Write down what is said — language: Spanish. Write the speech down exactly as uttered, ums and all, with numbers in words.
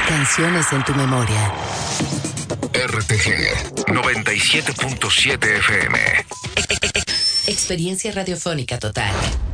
Canciones en tu memoria. R T G noventa y siete punto siete F M. Experiencia radiofónica total.